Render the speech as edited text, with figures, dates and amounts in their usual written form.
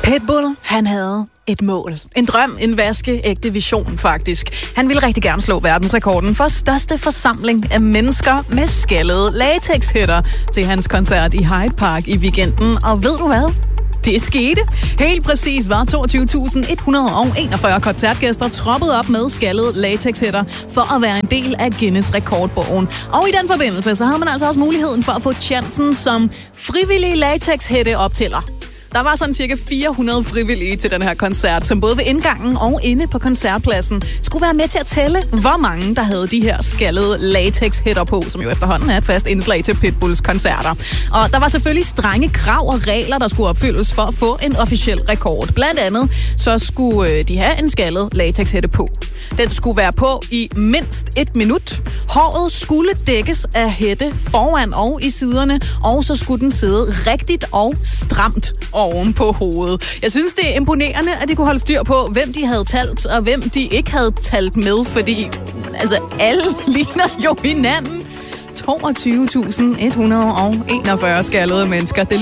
Pitbull, han havde et mål. En drøm, en vaskeægte vision faktisk. Han ville rigtig gerne slå verdensrekorden for største forsamling af mennesker med skaldede latexhætter til hans koncert i Hyde Park i weekenden. Og ved du hvad? Det skete. Helt præcis var 22.141 koncertgæster troppet op med skaldede latexhætter for at være en del af Guinness rekordbogen. Og i den forbindelse, så havde man altså også muligheden for at få chancen som frivillig latexhætteoptæller. Der var sådan cirka 400 frivillige til den her koncert, som både ved indgangen og inde på koncertpladsen skulle være med til at tælle, hvor mange der havde de her skaldede latexhætter på, som jo efterhånden er et fast indslag til Pitbulls koncerter. Og der var selvfølgelig strenge krav og regler, der skulle opfyldes for at få en officiel rekord. Blandt andet så skulle de have en skaldet latexhætte på. Den skulle være på i mindst 1 minut. Håret skulle dækkes af hætte foran og i siderne, og så skulle den sidde rigtigt og stramt oven på hovedet. Jeg synes, det er imponerende, at de kunne holde styr på, hvem de havde talt, og hvem de ikke havde talt med, fordi altså, alle ligner jo hinanden. 22.141 skaldede mennesker. Det